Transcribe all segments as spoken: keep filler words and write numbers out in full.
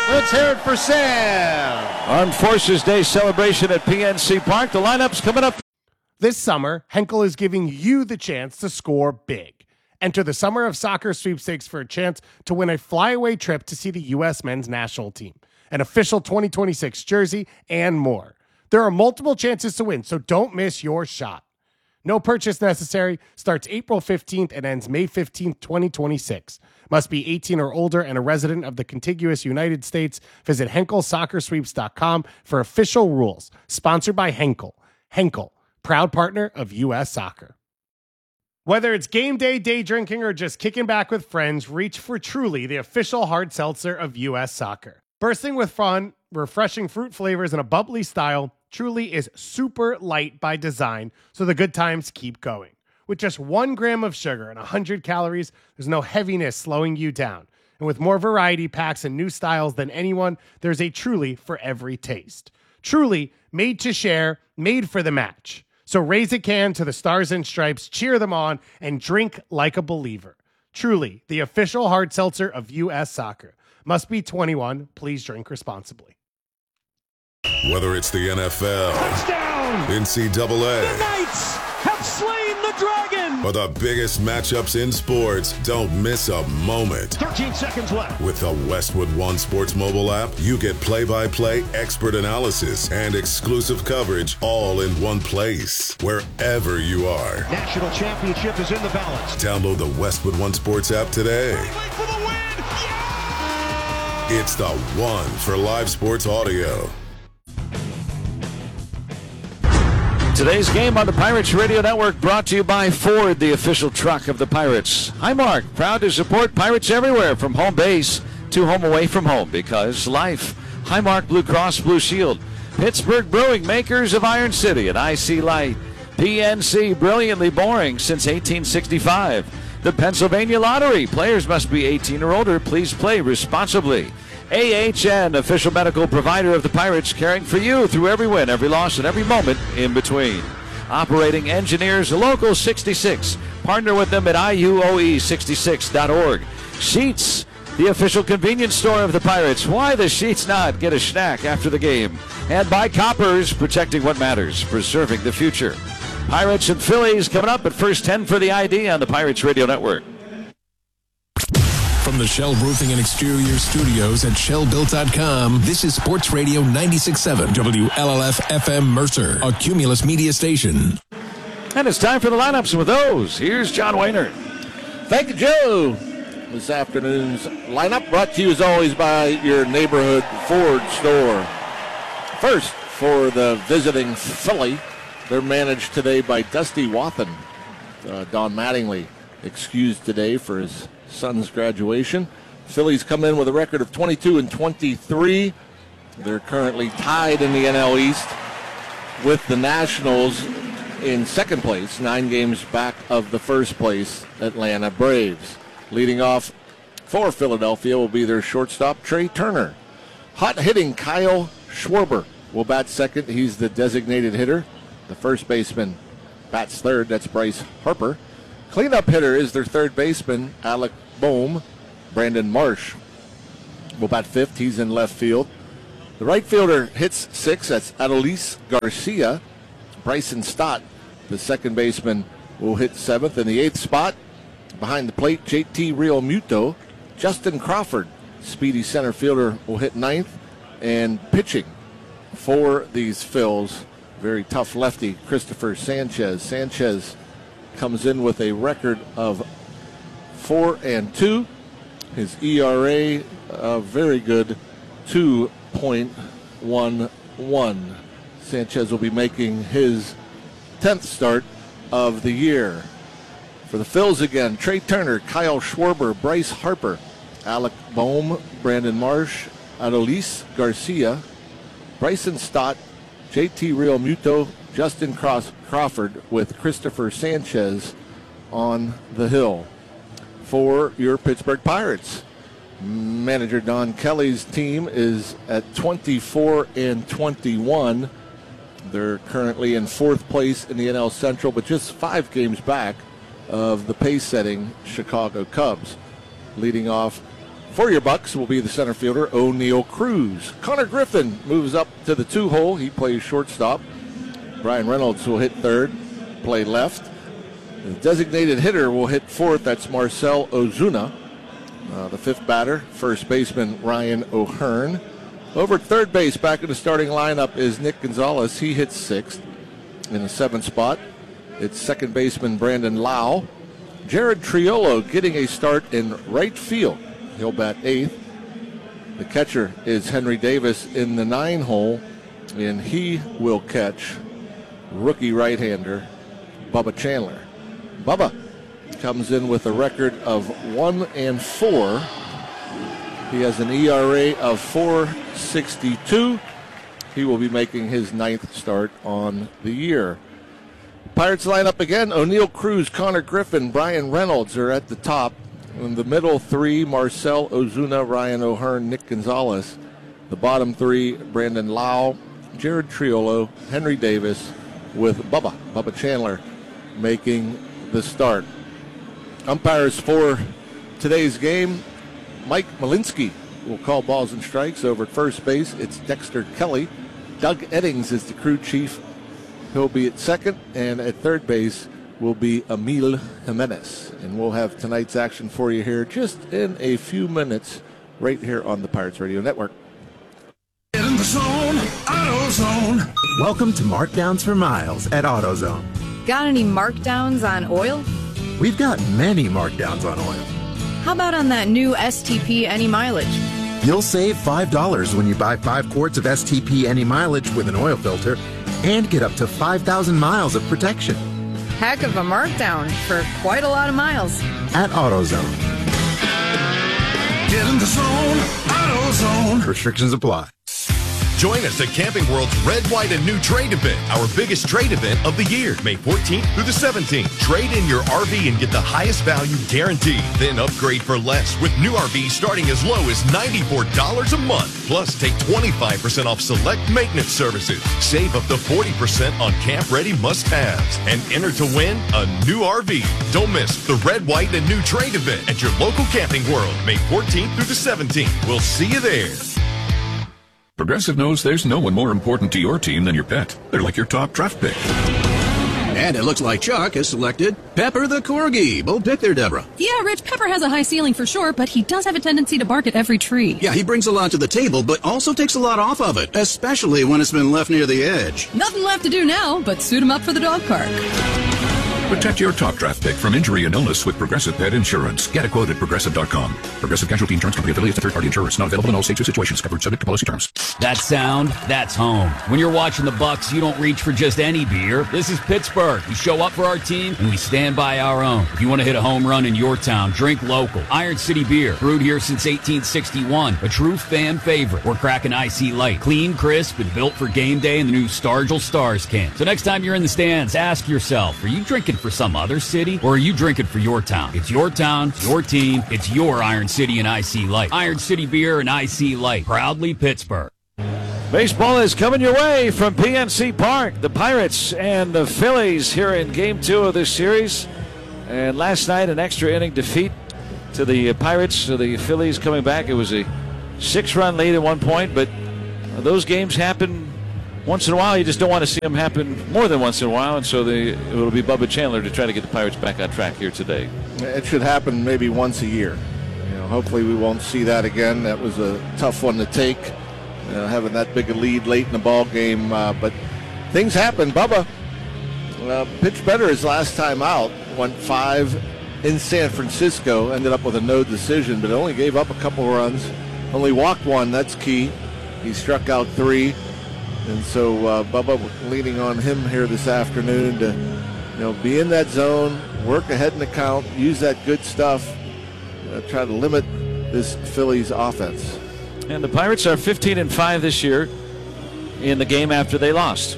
Let's hear it for Sam. Armed Forces Day celebration at P N C Park. The lineup's coming up. This summer, Henkel is giving you the chance to score big. Enter the Summer of Soccer sweepstakes for a chance to win a flyaway trip to see the U S men's national team, an official twenty twenty-six jersey, and more. There are multiple chances to win, so don't miss your shot. No purchase necessary. Starts April fifteenth and ends May fifteenth, twenty twenty-six. Must be eighteen or older and a resident of the contiguous United States. Visit Henkel Soccer Sweeps dot com for official rules. Sponsored by Henkel. Henkel, proud partner of U S Soccer. Whether it's game day, day drinking, or just kicking back with friends, reach for Truly, the official hard seltzer of U S Soccer. Bursting with fun, refreshing fruit flavors, and a bubbly style, Truly is super light by design, so the good times keep going. With just one gram of sugar and one hundred calories, there's no heaviness slowing you down. And with more variety packs and new styles than anyone, there's a Truly for every taste. Truly, made to share, made for the match. So raise a can to the Stars and Stripes, cheer them on, and drink like a believer. Truly, the official hard seltzer of U S Soccer. Must be twenty-one. Please drink responsibly. Whether it's the N F L, touchdown, N C double A, the Knights have slain the dragon, or the biggest matchups in sports, don't miss a moment. thirteen seconds left. With the Westwood One Sports mobile app, you get play-by-play, expert analysis, and exclusive coverage all in one place, wherever you are. National championship is in the balance. Download the Westwood One Sports app today. For the win. Yeah! It's the one for live sports audio. Today's game on the Pirates Radio Network brought to you by Ford, the official truck of the Pirates. Highmark, proud to support Pirates everywhere from home base to home away from home because life. Highmark Blue Cross Blue Shield. Pittsburgh Brewing, makers of Iron City and I C Light. P N C, brilliantly boring since eighteen sixty-five. The Pennsylvania Lottery, players must be eighteen or older. Please play responsibly. A H N, official medical provider of the Pirates, caring for you through every win, every loss, and every moment in between. Operating Engineers, Local sixty-six. Partner with them at I U O E sixty-six dot org. Sheets, the official convenience store of the Pirates. Why the Sheets not? Get a snack after the game. And by Coppers, protecting what matters, preserving the future. Pirates and Phillies coming up at first ten for the I D on the Pirates Radio Network. From the Shell Roofing and Exterior Studios at shell built dot com, this is Sports Radio ninety-six point seven W L L F F M Mercer, a Cumulus media station. And it's time for the lineups with those. Here's John Wainer. Thank you, Joe. This afternoon's lineup brought to you as always by your neighborhood Ford store. First, for the visiting Philly, they're managed today by Dusty Wathan. Uh, Don Mattingly excused today for his son's graduation. Phillies come in with a record of twenty-two and twenty-three. They're currently tied in the N L East with the Nationals in second place, nine games back of the first place Atlanta Braves. Leading off for Philadelphia will be their shortstop, Trey Turner. Hot hitting Kyle Schwarber will bat second. He's the designated hitter. The first baseman bats third. That's Bryce Harper. Cleanup hitter is their third baseman, Alec Bohm. Brandon Marsh will bat fifth. He's in left field. The right fielder hits sixth. That's Adolis Garcia. Bryson Stott, the second baseman, will hit seventh. In the eighth spot, behind the plate, J T Realmuto. Justin Crawford, speedy center fielder, will hit ninth. And pitching for these Phils, very tough lefty, Christopher Sanchez. Sanchez comes in with a record of four and two. His E R A, a very good two point one one. Sanchez will be making his tenth start of the year. For the Phils again, Trey Turner, Kyle Schwarber, Bryce Harper, Alec Bohm, Brandon Marsh, Adolis Garcia, Bryson Stott, J T Realmuto, Justin Cross Crawford with Christopher Sanchez on the hill. For your Pittsburgh Pirates, manager Don Kelly's team is at twenty-four and twenty-one. They're currently in fourth place in the N L Central, but just five games back of the pace-setting Chicago Cubs. Leading off For your Bucks will be the center fielder, O'Neal Cruz. Connor Griffin moves up to the two-hole. He plays shortstop. Brian Reynolds will hit third, play left. The designated hitter will hit fourth. That's Marcel Ozuna. Uh, the fifth batter, first baseman Ryan O'Hearn. Over at third base, back in the starting lineup, is Nick Gonzalez. He hits sixth. In the seventh spot, it's second baseman Brandon Lau. Jared Triolo getting a start in right field. He'll bat eighth. The catcher is Henry Davis in the nine hole, and he will catch rookie right-hander Bubba Chandler. Bubba comes in with a record of one and four. He has an E R A of four sixty-two. He will be making his ninth start on the year. Pirates line up again. O'Neal Cruz, Connor Griffin, Brian Reynolds are at the top. In the middle three, Marcel Ozuna, Ryan O'Hearn, Nick Gonzalez. The bottom three, Brandon Lau, Jared Triolo, Henry Davis, with Bubba, Bubba Chandler, making the start. Umpires for today's game, Mike Malinsky will call balls and strikes. Over at first base, it's Dexter Kelly. Doug Eddings is the crew chief. He'll be at second, and at third base will be Emil Jimenez. And we'll have tonight's action for you here just in a few minutes right here on the Pirates Radio Network. Get in the zone, AutoZone. Welcome to Markdowns for Miles at AutoZone. Got any markdowns on oil? We've got many markdowns on oil. How about on that new S T P Any Mileage? You'll save five dollars when you buy five quarts of S T P Any Mileage with an oil filter and get up to five thousand miles of protection. Heck of a markdown for quite a lot of miles. At AutoZone. Get in the zone, AutoZone. Restrictions apply. Join us at Camping World's Red, White, and New Trade event, our biggest trade event of the year, May fourteenth through the seventeenth. Trade in your R V and get the highest value guaranteed. Then upgrade for less with new R Vs starting as low as ninety-four dollars a month. Plus, take twenty-five percent off select maintenance services. Save up to forty percent on camp-ready must-haves. And enter to win a new R V. Don't miss the Red, White, and New Trade event at your local Camping World, May fourteenth through the seventeenth. We'll see you there. Progressive knows there's no one more important to your team than your pet. They're like your top draft pick. And it looks like Chuck has selected Pepper the Corgi. Bold pick there, Deborah. Yeah, Rich, Pepper has a high ceiling for sure, but he does have a tendency to bark at every tree. Yeah, he brings a lot to the table, but also takes a lot off of it, especially when it's been left near the edge. Nothing left to do now, but suit him up for the dog park. Protect your top draft pick from injury and illness with Progressive Pet Insurance. Get a quote at progressive dot com. Progressive Casualty Insurance Company affiliates and third-party insurers. Not available in all states or situations. Covered subject to policy terms. That sound, that's home. When you're watching the Bucks, you don't reach for just any beer. This is Pittsburgh. We show up for our team, and we stand by our own. If you want to hit a home run in your town, drink local. Iron City Beer, brewed here since eighteen sixty-one. A true fan favorite. We're cracking Icy Light. Clean, crisp, and built for game day in the new Stargell Stars can. So next time you're in the stands, ask yourself, are you drinking for some other city? Or are you drinking for your town? It's your town, your team, it's your Iron City and I C Light. Iron City Beer and I C Light. Proudly Pittsburgh. Baseball is coming your way from P N C Park. The Pirates and the Phillies here in game two of this series. And last night, an extra inning defeat to the Pirates. So the Phillies coming back. It was a six-run lead at one point, but those games happen once in a while. You just don't want to see them happen more than once in a while, and so the, it will be Bubba Chandler to try to get the Pirates back on track here today. It should happen maybe once a year. You know, hopefully we won't see that again. That was a tough one to take, uh, having that big a lead late in the ball game. Uh, but things happen. Bubba uh, pitched better his last time out. Went five in San Francisco. Ended up with a no decision, but only gave up a couple runs. Only walked one. That's key. He struck out three. And so uh, Bubba leaning on him here this afternoon to, you know, be in that zone, work ahead in the count, use that good stuff, uh, try to limit this Phillies offense. And the Pirates are fifteen and five this year in the game after they lost.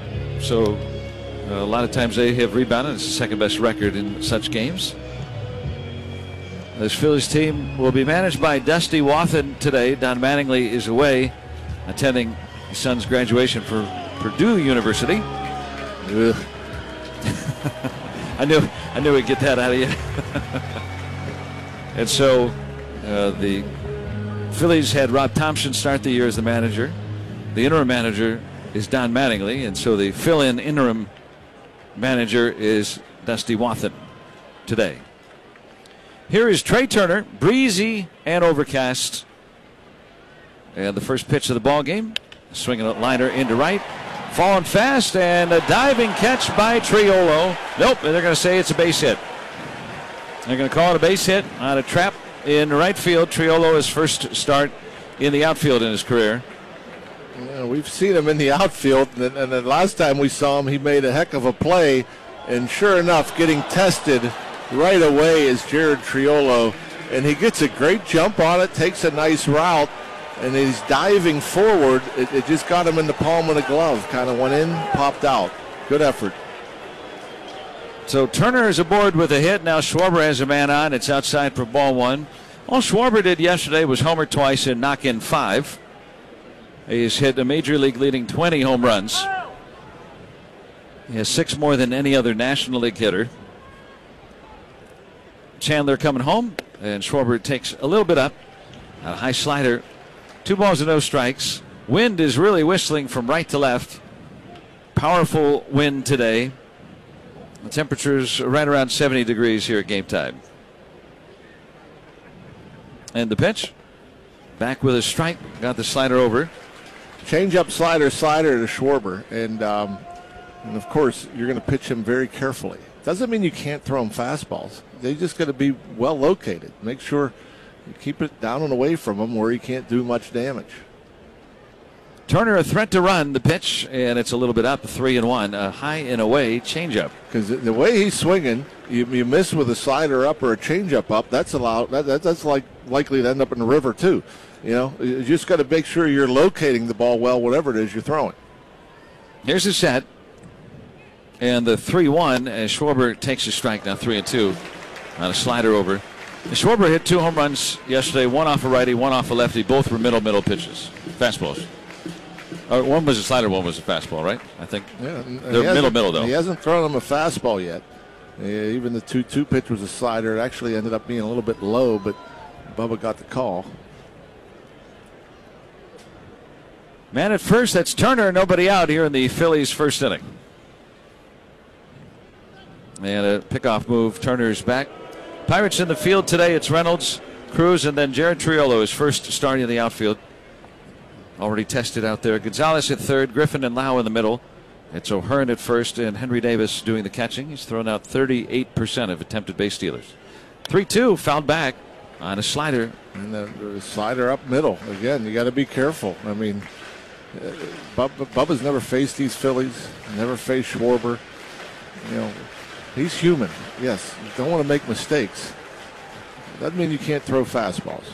So uh, a lot of times they have rebounded. It's the second best record in such games. This Phillies team will be managed by Dusty Wathan today. Don Mattingly is away attending his son's graduation for Purdue University. I knew I knew we'd get that out of you. And so uh, the Phillies had Rob Thompson start the year as the manager. The interim manager is Don Mattingly, and so the fill-in interim manager is Dusty Wathan today. Here is Trey Turner, breezy and overcast. And the first pitch of the ball game, swinging a liner into right, falling fast, and a diving catch by Triolo. Nope, they're going to say it's a base hit. They're going to call it a base hit on a trap in right field. Triolo, his first start in the outfield in his career. Yeah, we've seen him in the outfield, and, and the last time we saw him, he made a heck of a play. And sure enough, getting tested right away is Jared Triolo, and he gets a great jump on it, takes a nice route, and he's diving forward. It, it just got him in the palm of the glove. Kind of went in, popped out. Good effort. So Turner is aboard with a hit. Now Schwarber has a man on. It's outside for ball one. All Schwarber did yesterday was homer twice and knock in five. He's hit a major league leading twenty home runs. He has six more than any other National League hitter. Chandler coming home, and Schwarber takes a little bit up. A high slider. Two balls and no strikes. Wind is really whistling from right to left. Powerful wind today. The temperature's right around seventy degrees here at game time. And the pitch. Back with a strike. Got the slider over. Change up slider, slider to Schwarber. And, um, and of course, you're going to pitch him very carefully. Doesn't mean you can't throw him fastballs. They just got to be well located. Make sure you keep it down and away from him where he can't do much damage. Turner a threat to run the pitch, and it's a little bit up, three and one, a high and away changeup. Because the way he's swinging, you, you miss with a slider up or a changeup up. That's allowed. That, that, that's like likely to end up in the river too. You know, you just got to make sure you're locating the ball well, whatever it is you're throwing. Here's the set, and the three one as Schwarber takes a strike. Now three and two on a slider over. And Schwarber hit two home runs yesterday, one off a righty, one off a lefty. Both were middle middle pitches, fastballs. Uh, one was a slider, one was a fastball, right? I think yeah, they're middle, middle, though. He hasn't thrown him a fastball yet. Uh, even the two two pitch was a slider. It actually ended up being a little bit low, but Bubba got the call. Man at first, that's Turner. Nobody out here in the Phillies' first inning. And a pickoff move. Turner's back. Pirates in the field today. It's Reynolds, Cruz, and then Jared Triolo, his first start in the outfield. Already tested out there. Gonzalez at third, Griffin and Lau in the middle. It's O'Hearn at first and Henry Davis doing the catching. He's thrown out thirty-eight percent of attempted base stealers. three two, fouled back on a slider. And the, the slider up middle. Again, you got to be careful. I mean, uh, Bub, Bubba's never faced these Phillies, never faced Schwarber. You know, he's human. Yes, you don't want to make mistakes. Doesn't mean you can't throw fastballs.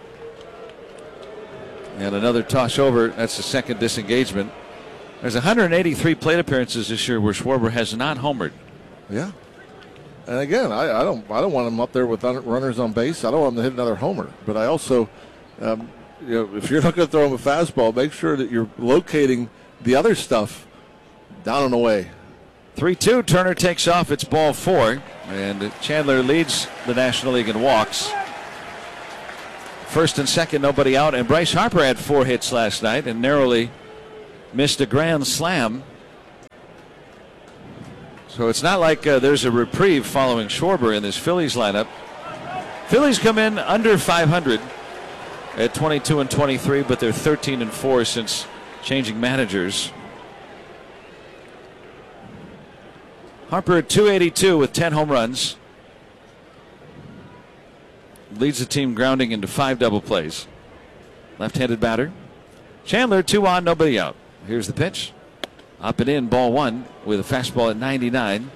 And another toss over. That's the second disengagement. There's one hundred eighty-three plate appearances this year where Schwarber has not homered. Yeah. And again, I, I don't I don't want him up there with runners on base. I don't want him to hit another homer. But I also, um, you know, if you're not going to throw him a fastball, make sure that you're locating the other stuff down and away. three two, Turner takes off. It's ball four. And Chandler leads the National League in walks. First and second, nobody out. And Bryce Harper had four hits last night and narrowly missed a grand slam. So it's not like uh, there's a reprieve following Schwarber in this Phillies lineup. Phillies come in under five hundred at twenty-two and twenty-three, but they're thirteen and four since changing managers. Harper at two eighty-two with ten home runs. Leads the team grounding into five double plays. Left-handed batter. Chandler, two on, nobody out. Here's the pitch. Up and in, ball one with a fastball at ninety-nine.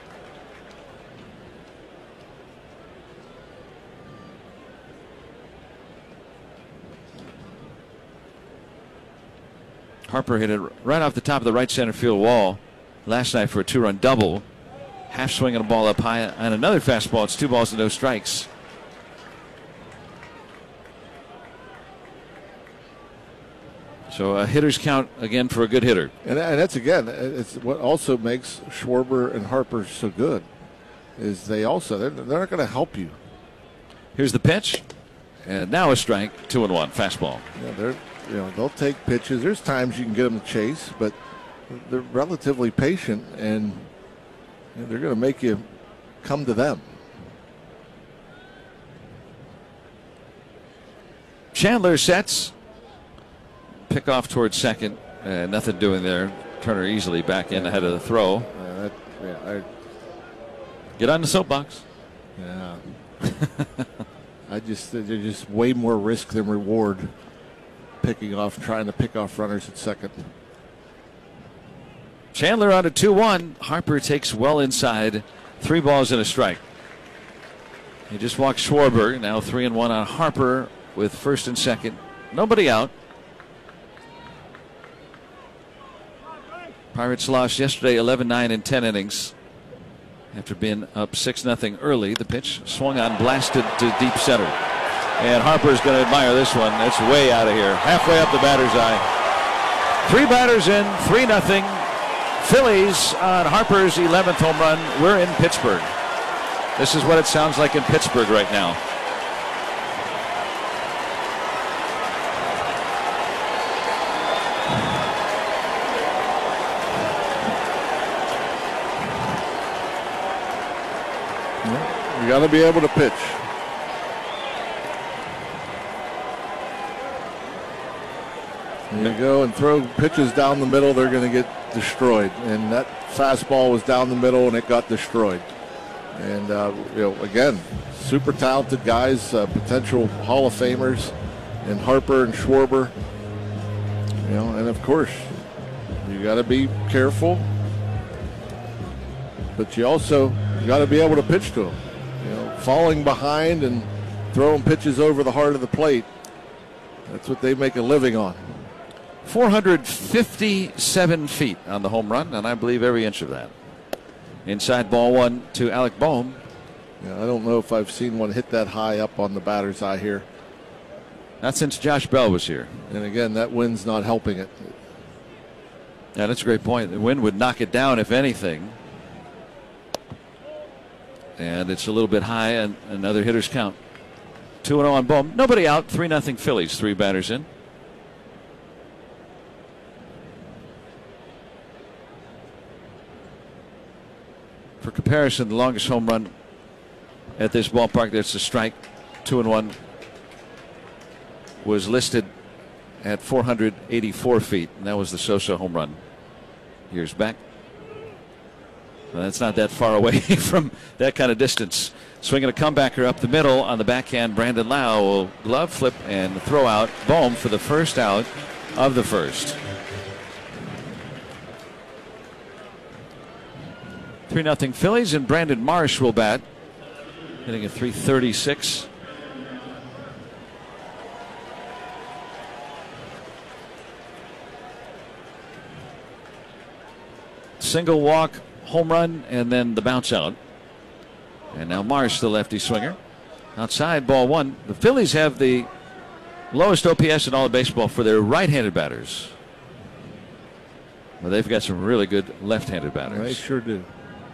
Harper hit it right off the top of the right center field wall last night for a two-run double. Half swinging a ball up high and another fastball. It's two balls and no strikes. So a hitter's count again for a good hitter. And, and that's, again, it's what also makes Schwarber and Harper so good is they also, they're, they're not going to help you. Here's the pitch. And now a strike, two and one, fastball. Yeah, they're, you know, they'll take pitches. There's times you can get them to chase, but they're relatively patient, and you know, they're going to make you come to them. Chandler sets. Pick off towards second. Uh, nothing doing there. Turner easily back in ahead of the throw. Yeah, that, yeah, I, Get on the soapbox. Yeah. I just, there's just way more risk than reward picking off, trying to pick off runners at second. Chandler on a two one. Harper takes well inside. Three balls and a strike. He just walked Schwarber. Now three and one on Harper with first and second. Nobody out. Pirates lost yesterday eleven nine in ten innings. After being up six nothing early, the pitch swung on, blasted to deep center. And Harper's going to admire this one. That's way out of here. Halfway up the batter's eye. Three batters in, three nothing. Phillies on Harper's eleventh home run. We're in Pittsburgh. This is what it sounds like in Pittsburgh right now. You got to be able to pitch. You go and throw pitches down the middle, they're going to get destroyed. And that fastball was down the middle, and it got destroyed. And, uh, you know, again, super talented guys, uh, potential Hall of Famers, and Harper and Schwarber. You know, and of course, you got to be careful, but you also got to be able to pitch to them. You know, falling behind and throwing pitches over the heart of the plate. That's what they make a living on. four hundred fifty-seven feet on the home run, and I believe every inch of that. Inside ball one to Alec Bohm. Yeah, I don't know if I've seen one hit that high up on the batter's eye here. Not since Josh Bell was here. And again, that wind's not helping it. Yeah, that's a great point. The wind would knock it down, if anything. And it's a little bit high, and another hitter's count. two and oh on Bohm. Nobody out. three nothing Phillies. Three batters in. For comparison, the longest home run at this ballpark, that's a strike, two and one, was listed at four hundred eighty-four feet, and that was the Sosa home run years back. Well, that's not that far away from that kind of distance. Swinging a comebacker up the middle on the backhand. Brandon Lau will glove flip and throw out Bohm for the first out of the first. three nothing Phillies, and Brandon Marsh will bat, hitting a three thirty-six. Single walk, home run, and then the bounce out. And now Marsh, the lefty swinger. Outside, ball one. The Phillies have the lowest O P S in all of baseball for their right-handed batters. Well, they've got some really good left-handed batters. They sure do.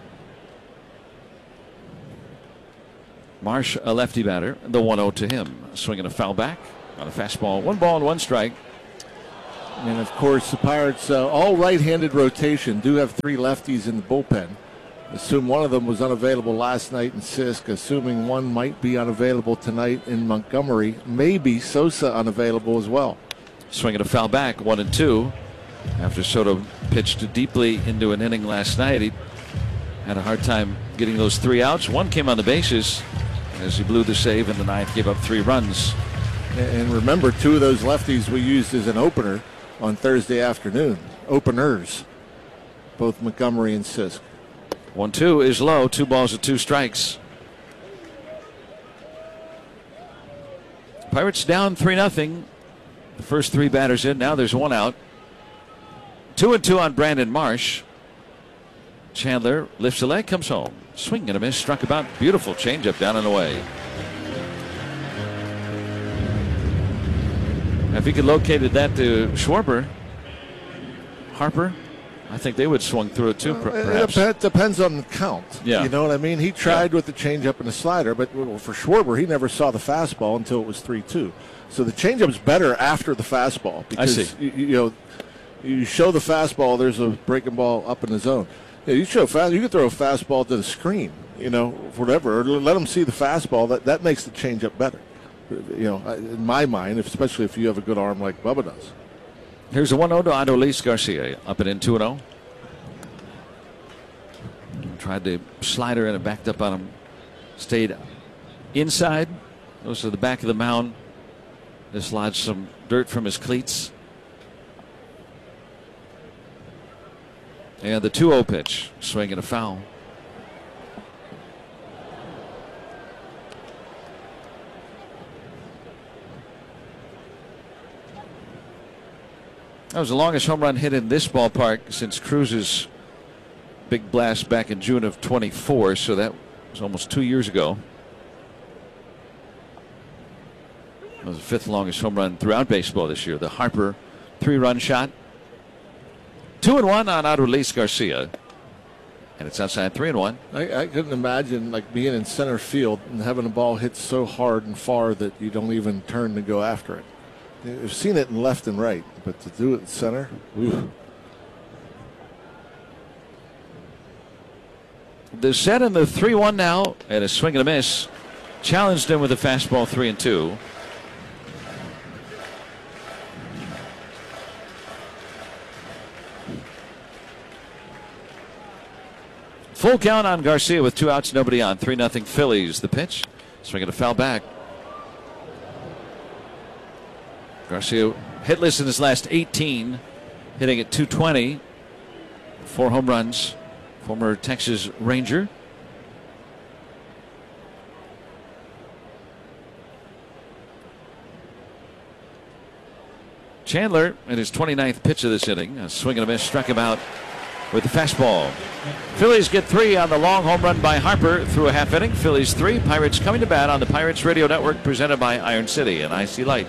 Marsh, a lefty batter, the one oh to him. Swinging a foul back on a fastball. One ball and one strike. And of course, the Pirates, uh, all right-handed rotation, do have three lefties in the bullpen. Assume one of them was unavailable last night in Sisk. Assuming one might be unavailable tonight in Montgomery. Maybe Sosa unavailable as well. Swinging a foul back, one and two. After Soto pitched deeply into an inning last night, he had a hard time getting those three outs. One came on the bases as he blew the save in the ninth, gave up three runs. And remember, two of those lefties we used as an opener on Thursday afternoon. Openers, both Montgomery and Sisk. one two is low, two balls and two strikes. Pirates down three nothing. The first three batters in, now there's one out. Two and two on Brandon Marsh. Chandler lifts a leg, comes home. Swing and a miss, struck about. Beautiful changeup down and away. If he could located that to Schwarber, Harper I think they would swung through it too, Well, perhaps. It dep- depends on the count. Yeah. You know what I mean? He tried yeah. with the changeup and the slider, but for Schwarber, he never saw the fastball until it was three two. So the changeup's better after the fastball because I see. You, you know you show the fastball. There's a breaking ball up in the zone. Yeah, you show fast. You can throw a fastball to the screen. You know, whatever. Or let them see the fastball. That that makes the changeup better. You know, in my mind, especially if you have a good arm like Bubba does. Here's a one oh to Adolis Garcia, up and in two and oh. Tried to slider and it backed up on him. Stayed inside. Goes to the back of the mound. Dislodged some dirt from his cleats. And the two oh pitch, swinging a foul. That was the longest home run hit in this ballpark since Cruz's big blast back in June of twenty-four, so that was almost two years ago. That was the fifth longest home run throughout baseball this year. The Harper three-run shot. Two and one on Adolis Garcia. And it's outside three and one. I, I couldn't imagine like being in center field and having a ball hit so hard and far that you don't even turn to go after it. I've seen it in left and right, but to do it in center, ooh. The set in the three one now, and a swing and a miss. Challenged him with a fastball three and two. Full count on Garcia with two outs, nobody on. three nothing Phillies. The pitch. Swinging a foul back. Garcia hitless in his last eighteen, hitting at two twenty. Four home runs. Former Texas Ranger. Chandler in his twenty-ninth pitch of this inning. A swing and a miss, struck him out with the fastball. Phillies get three on the long home run by Harper through a half inning. Phillies three. Pirates coming to bat on the Pirates Radio Network, presented by Iron City and I C Light.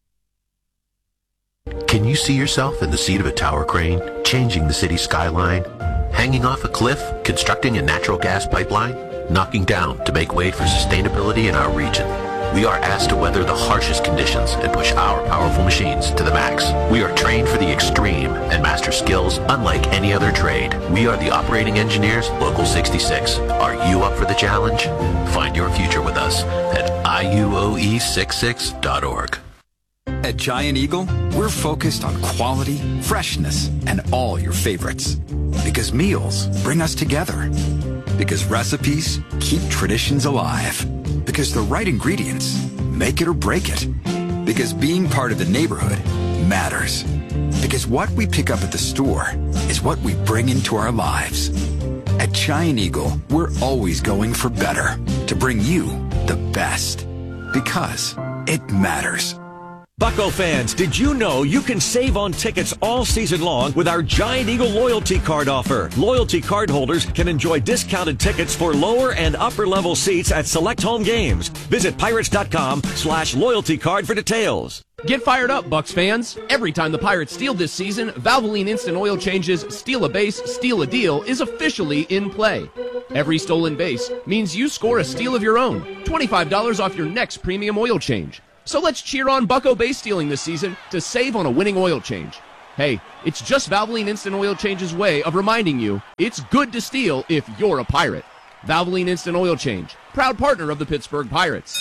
Can you see yourself in the seat of a tower crane, changing the city skyline, hanging off a cliff, constructing a natural gas pipeline, knocking down to make way for sustainability in our region? We are asked to weather the harshest conditions and push our powerful machines to the max. We are trained for the extreme and master skills unlike any other trade. We are the operating engineers, Local sixty-six. Are you up for the challenge? Find your future with us at I U O E sixty-six dot org. At Giant Eagle, we're focused on quality, freshness, and all your favorites. Because meals bring us together. Because recipes keep traditions alive. Because the right ingredients make it or break it. Because being part of the neighborhood matters. Because what we pick up at the store is what we bring into our lives. At Giant Eagle, we're always going for better. To bring you the best. Because it matters. Bucco fans, did you know you can save on tickets all season long with our Giant Eagle Loyalty Card offer? Loyalty card holders can enjoy discounted tickets for lower and upper level seats at select home games. Visit pirates.com slash loyalty card for details. Get fired up, Bucks fans. Every time the Pirates steal this season, Valvoline Instant Oil Changes Steal a Base, Steal a Deal is officially in play. Every stolen base means you score a steal of your own. twenty-five dollars off your next premium oil change. So let's cheer on Bucco base stealing this season to save on a winning oil change. Hey, it's just Valvoline Instant Oil Change's way of reminding you it's good to steal if you're a Pirate. Valvoline Instant Oil Change, proud partner of the Pittsburgh Pirates.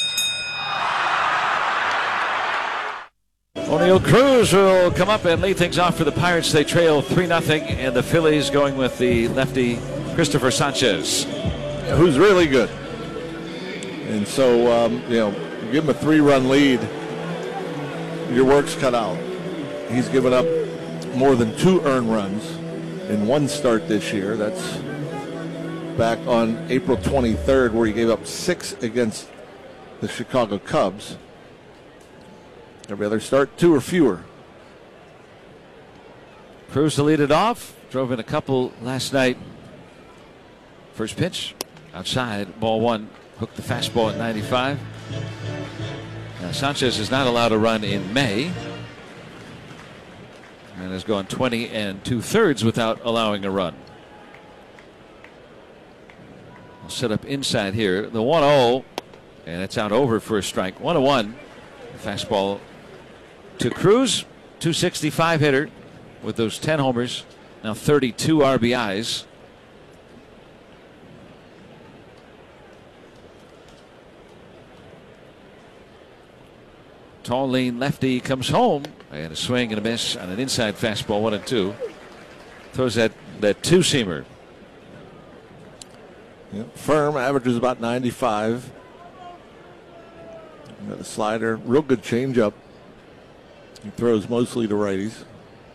O'Neill Cruz will come up and lead things off for the Pirates. They trail three nothing, and the Phillies going with the lefty Christopher Sanchez, who's really good. And so, um, you know, give him a three-run lead, your work's cut out. He's given up more than two earned runs in one start this year. That's back on April twenty-third, where he gave up six against the Chicago Cubs. Every other start, two or fewer. Cruz to lead it off. Drove in a couple last night. First pitch, outside, ball one. Hooked the fastball at ninety-five. Now, Sanchez is not allowed to run in May. and has gone twenty and two-thirds without allowing a run. I'll set up inside here. The one oh, and it's out over for a strike. one oh one. Fastball to Cruz, two sixty-five hitter with those ten homers, now thirty-two R B Is. Tall lane lefty comes home, and a swing and a miss on an inside fastball, one and two. Throws that, that two-seamer. Yep. Firm, averages about ninety-five. Got a slider, real good changeup. He throws mostly to righties.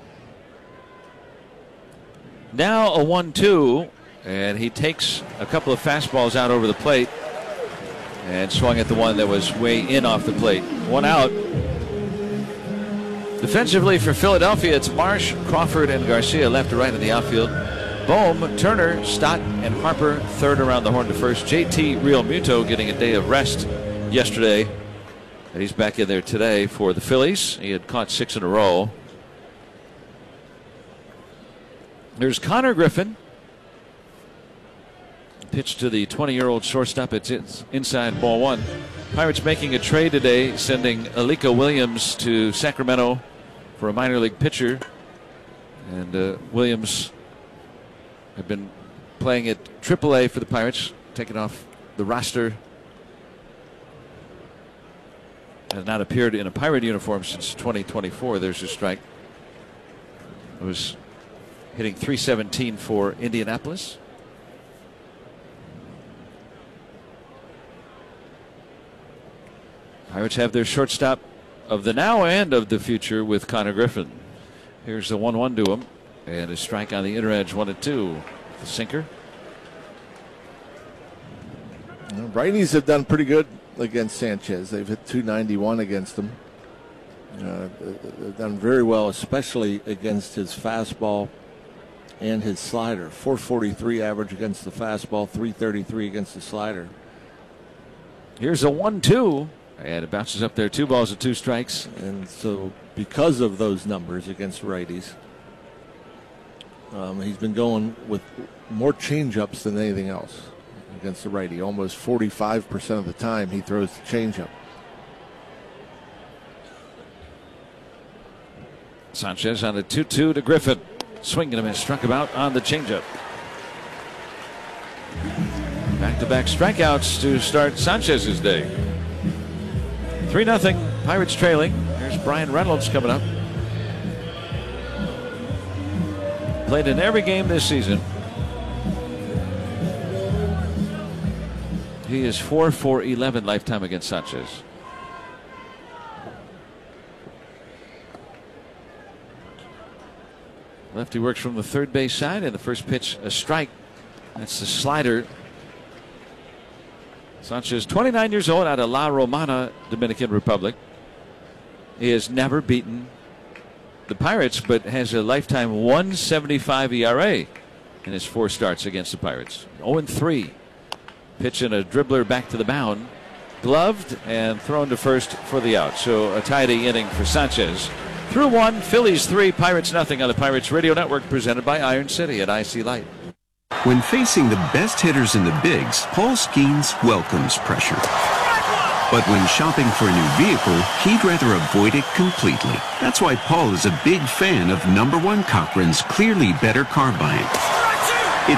Now a one two, and he takes a couple of fastballs out over the plate and swung at the one that was way in off the plate. One out. Defensively for Philadelphia, it's Marsh, Crawford, and Garcia left to right in the outfield. Bohm, Turner, Stott, and Harper third around the horn to first. J T Realmuto getting a day of rest yesterday, and he's back in there today for the Phillies. He had caught six in a row. There's Connor Griffin. Pitch to the twenty-year-old shortstop. It's inside, ball one. Pirates making a trade today, sending Alika Williams to Sacramento for a minor league pitcher. And uh, Williams had been playing at triple A for the Pirates, taken off the roster. Has not appeared in a Pirate uniform since twenty twenty-four. There's a strike. It was hitting three seventeen for Indianapolis. Pirates have their shortstop of the now and of the future with Connor Griffin. Here's the one one to him, and a strike on the inner edge, one and two. The sinker. Well, righties have done pretty good against Sanchez. They've hit two ninety-one against him. Uh, they've done very well, especially against his fastball and his slider. four forty-three average against the fastball, three thirty-three against the slider. Here's a one two, and it bounces up there. Two balls and two strikes. And so because of those numbers against righties, um, he's been going with more changeups than anything else against the righty. Almost forty-five percent of the time he throws the changeup. Sanchez on a two two to Griffin. Swing and a miss. Struck him out on the changeup. Back-to-back strikeouts to start Sanchez's day. three nothing. Pirates trailing. There's Brian Reynolds coming up. Played in every game this season. He is four for eleven lifetime against Sanchez. Lefty works from the third base side, and the first pitch a strike. That's the slider. Sanchez, twenty-nine years old, out of La Romana, Dominican Republic. He has never beaten the Pirates, but has a lifetime one seventy-five E R A in his four starts against the Pirates. oh and three. Pitching a dribbler back to the mound. Gloved and thrown to first for the out. So a tidy inning for Sanchez. Through one, Phillies three, Pirates nothing on the Pirates Radio Network, presented by Iron City at I C Light. When facing the best hitters in the bigs, Paul Skeens welcomes pressure. But when shopping for a new vehicle, he'd rather avoid it completely. That's why Paul is a big fan of number one Cochran's Clearly Better Car Buying.